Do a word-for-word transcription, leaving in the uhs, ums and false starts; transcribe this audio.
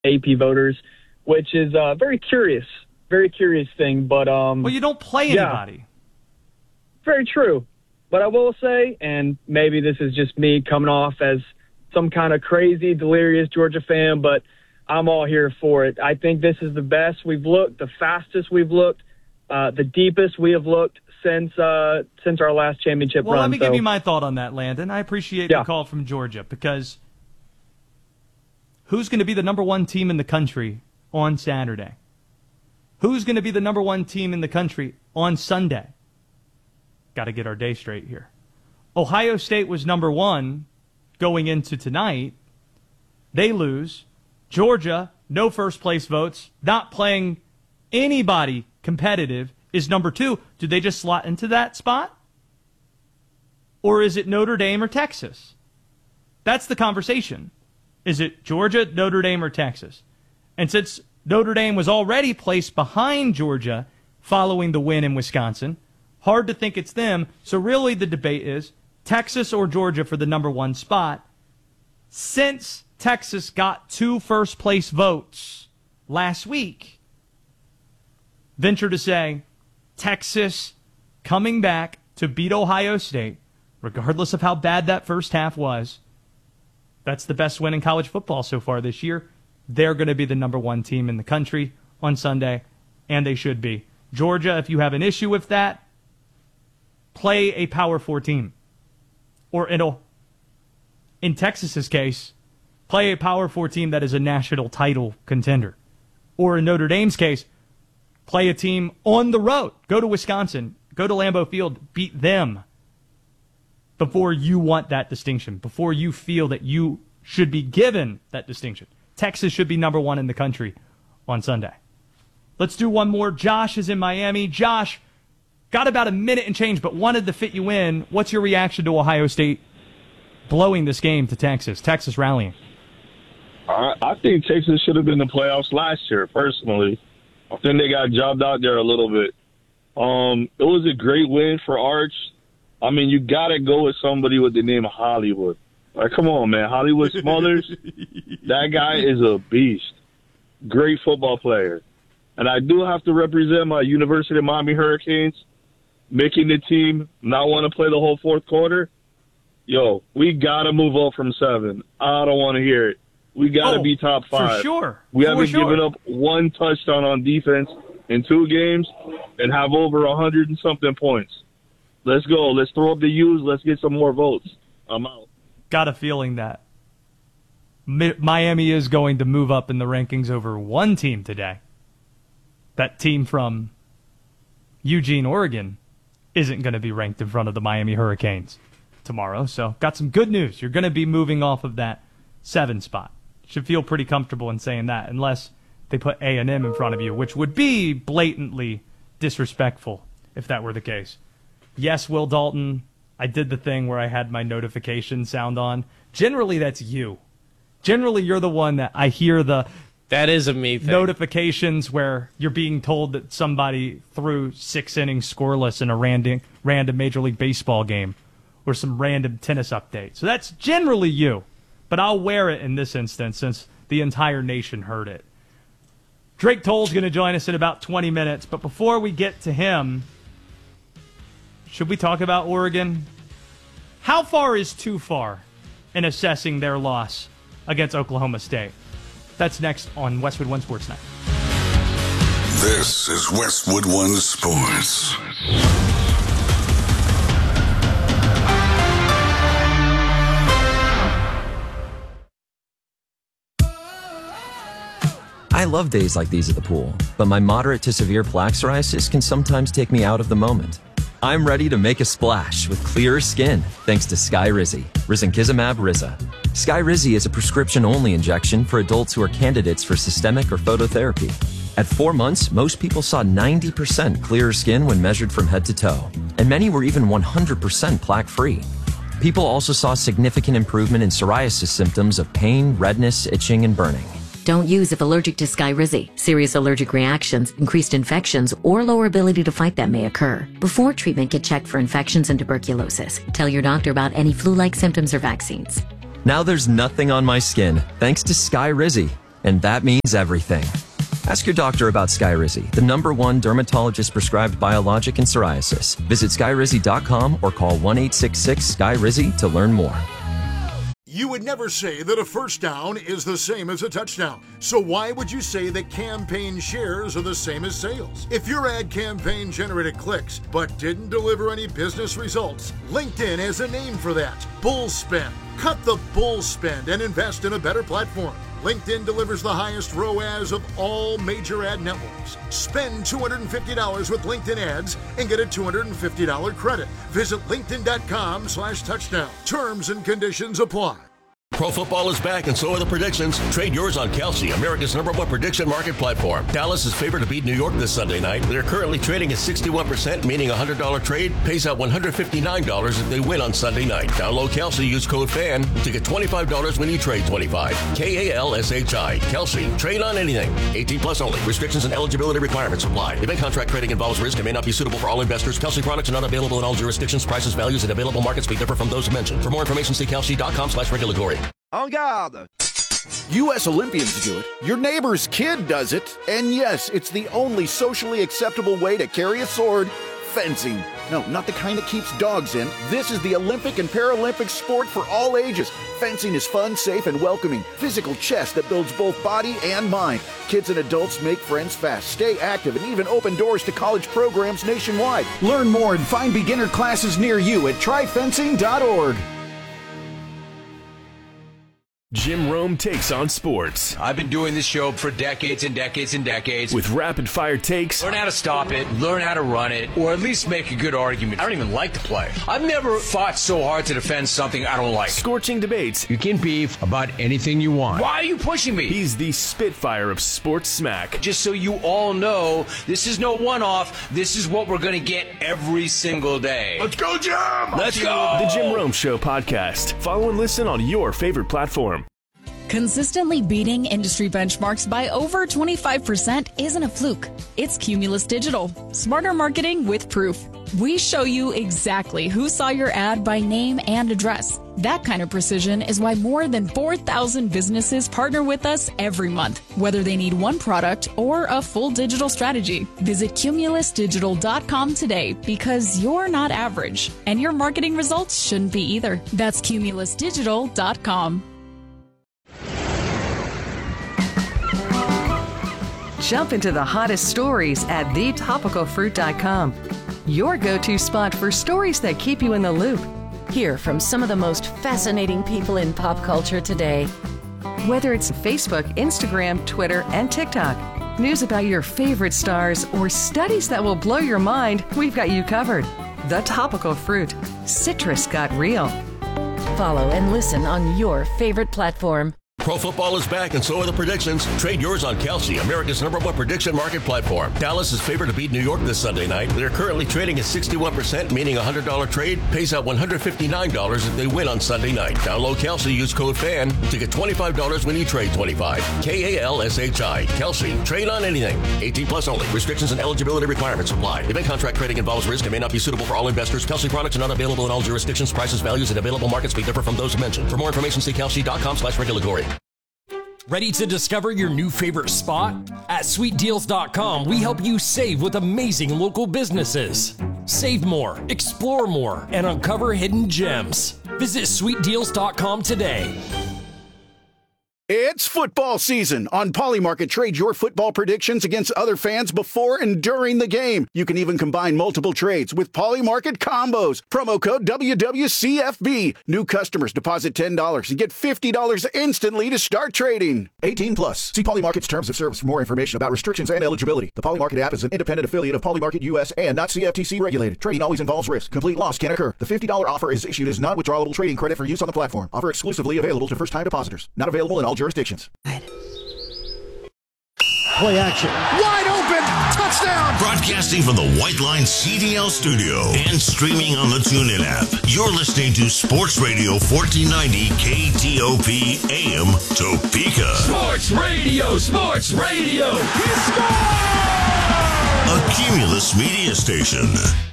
A P voters, which is a very curious, very curious thing. But um, well, you don't play anybody. Yeah, very true. But I will say, and maybe this is just me coming off as some kind of crazy, delirious Georgia fan, but I'm all here for it. I think this is the best we've looked, the fastest we've looked, uh, the deepest we have looked since uh, since our last championship well, run. Well, let me so. give you my thought on that, Landon. I appreciate yeah. the call from Georgia, because who's going to be the number one team in the country on Saturday? Who's going to be the number one team in the country on Sunday? Got to get our day straight here. Ohio State was number one going into tonight. They lose. Georgia, no first place votes, not playing anybody competitive, is number two. Do they just slot into that spot? Or is it Notre Dame or Texas? That's the conversation. Is it Georgia, Notre Dame, or Texas? And since Notre Dame was already placed behind Georgia following the win in Wisconsin, hard to think it's them. So really the debate is Texas or Georgia for the number one spot. Since Texas got two first-place votes last week, venture to say Texas coming back to beat Ohio State, regardless of how bad that first half was. That's the best win in college football so far this year. They're going to be the number one team in the country on Sunday, and they should be. Georgia, if you have an issue with that, play a Power Four team. Or in, a, in Texas's case, play a Power Four team that is a national title contender. Or in Notre Dame's case, play a team on the road. Go to Wisconsin. Go to Lambeau Field. Beat them before you want that distinction, before you feel that you should be given that distinction. Texas should be number one in the country on Sunday. Let's do one more. Josh is in Miami. Josh, got about a minute and change, but wanted to fit you in. What's your reaction to Ohio State blowing this game to Texas? Texas rallying. I, I think Texas should have been in the playoffs last year, personally. I think they got jobbed out there a little bit. Um, it was a great win for Arch. I mean, you got to go with somebody with the name of Hollywood. Like, come on, man. Hollywood Smothers, that guy is a beast. Great football player. And I do have to represent my University of Miami Hurricanes, making the team not want to play the whole fourth quarter. Yo, we got to move up from seven. I don't want to hear it. We got to oh, be top five. For sure. We for haven't sure. given up one touchdown on defense in two games and have over a hundred and something points. Let's go. Let's throw up the U's. Let's get some more votes. I'm out. Got a feeling that Mi- Miami is going to move up in the rankings over one team today. That team from Eugene, Oregon, isn't going to be ranked in front of the Miami Hurricanes tomorrow. So got some good news. You're going to be moving off of that seven spot. Should feel pretty comfortable in saying that, unless they put A and M in front of you, which would be blatantly disrespectful if that were the case. Yes, Will Dalton, I did the thing where I had my notification sound on. Generally, that's you. Generally, you're the one that I hear the that is a me thing. Notifications where you're being told that somebody threw six innings scoreless in a random, random Major League Baseball game or some random tennis update. So that's generally you. But I'll wear it in this instance since the entire nation heard it. Drake Toll's going to join us in about twenty minutes. But before we get to him, should we talk about Oregon? How far is too far in assessing their loss against Oklahoma State? That's next on Westwood One Sports Night. This is Westwood One Sports. I love days like these at the pool, but my moderate to severe plaque psoriasis can sometimes take me out of the moment. I'm ready to make a splash with clearer skin thanks to Skyrizi, Risankizumab Riza. Skyrizi is a prescription-only injection for adults who are candidates for systemic or phototherapy. At four months, most people saw ninety percent clearer skin when measured from head to toe, and many were even one hundred percent plaque-free. People also saw significant improvement in psoriasis symptoms of pain, redness, itching, and burning. Don't use if allergic to Skyrizi. Serious allergic reactions, increased infections, or lower ability to fight them may occur. Before treatment, get checked for infections and tuberculosis. Tell your doctor about any flu-like symptoms or vaccines. Now there's nothing on my skin, thanks to Skyrizi. And that means everything. Ask your doctor about Skyrizi, the number one dermatologist-prescribed biologic in psoriasis. Visit skyrizi dot com or call one eight six six S K Y R I Z I to learn more. You would never say that a first down is the same as a touchdown. So why would you say that campaign shares are the same as sales? If your ad campaign generated clicks but didn't deliver any business results, LinkedIn has a name for that. Bull spend. Cut the bull spend and invest in a better platform. LinkedIn delivers the highest R O A S of all major ad networks. Spend two hundred fifty dollars with LinkedIn ads and get a two hundred fifty dollars credit. Visit linkedin.com slash touchdown. Terms and conditions apply. Pro football is back, and so are the predictions. Trade yours on Kelsey, America's number one prediction market platform. Dallas is favored to beat New York this Sunday night. They're currently trading at sixty-one percent, meaning a one hundred dollars trade pays out one hundred fifty-nine dollars if they win on Sunday night. Download Kelsey, use code FAN to get twenty-five dollars when you trade twenty-five. K A L S H I. Kelsey. Trade on anything. eighteen plus only. Restrictions and eligibility requirements apply. Event contract trading involves risk and may not be suitable for all investors. Kelsey products are not available in all jurisdictions. Prices, values, and available markets may differ from those mentioned. For more information, see kelsey.com slash regulatory. En garde! U S Olympians do it, your neighbor's kid does it, and yes, it's the only socially acceptable way to carry a sword, fencing. No, not the kind that keeps dogs in. This is the Olympic and Paralympic sport for all ages. Fencing is fun, safe, and welcoming. Physical chess that builds both body and mind. Kids and adults make friends fast, stay active, and even open doors to college programs nationwide. Learn more and find beginner classes near you at try fencing dot org. Jim Rome takes on sports. I've been doing this show for decades and decades and decades. With rapid-fire takes. Learn how to stop it, learn how to run it, or at least make a good argument. I don't even like to play. I've never fought so hard to defend something I don't like. Scorching debates. You can beef about anything you want. Why are you pushing me? He's the Spitfire of sports smack. Just so you all know, this is no one-off. This is what we're going to get every single day. Let's go, Jim! Let's go! The Jim Rome Show podcast. Follow and listen on your favorite platform. Consistently beating industry benchmarks by over twenty-five percent isn't a fluke. It's Cumulus Digital. Smarter marketing with proof. We show you exactly who saw your ad by name and address. That kind of precision is why more than four thousand businesses partner with us every month, whether they need one product or a full digital strategy. Visit cumulus digital dot com today because you're not average, and your marketing results shouldn't be either. That's cumulus digital dot com. Jump into the hottest stories at the topical fruit dot com. Your go-to spot for stories that keep you in the loop. Hear from some of the most fascinating people in pop culture today. Whether it's Facebook, Instagram, Twitter, and TikTok, news about your favorite stars, or studies that will blow your mind, we've got you covered. The Topical Fruit. Citrus got real. Follow and listen on your favorite platform. Pro football is back, and so are the predictions. Trade yours on Kelsey, America's number one prediction market platform. Dallas is favored to beat New York this Sunday night. They're currently trading at sixty-one percent, meaning a one hundred dollars trade pays out one hundred fifty-nine dollars if they win on Sunday night. Download Kelsey, use code FAN to get twenty-five dollars when you trade twenty-five. K A L S H I. Kelsey. Trade on anything. eighteen plus only. Restrictions and eligibility requirements apply. Event contract trading involves risk and may not be suitable for all investors. Kelsey products are not available in all jurisdictions. Prices, values, and available markets may differ from those mentioned. For more information, see kelsey.com slash regulatory. Ready to discover your new favorite spot? At sweet deals dot com, we help you save with amazing local businesses. Save more, explore more, and uncover hidden gems. Visit sweet deals dot com today. It's football season. On Polymarket, trade your football predictions against other fans before and during the game. You can even combine multiple trades with Polymarket combos. Promo code W W C F B. New customers deposit ten dollars and get fifty dollars instantly to start trading. eighteen plus. See Polymarket's terms of service for more information about restrictions and eligibility. The Polymarket app is an independent affiliate of Polymarket U S and not C F T C regulated. Trading always involves risk. Complete loss can occur. The fifty dollars offer is issued as non-withdrawable trading credit for use on the platform. Offer exclusively available to first-time depositors. Not available in all jurisdictions. Play action. Wide open. Touchdown. Broadcasting from the White Line C D L studio and streaming on the TuneIn app. You're listening to Sports Radio fourteen ninety K T O P A M Topeka. Sports Radio. Sports Radio. He scored! A Cumulus media station.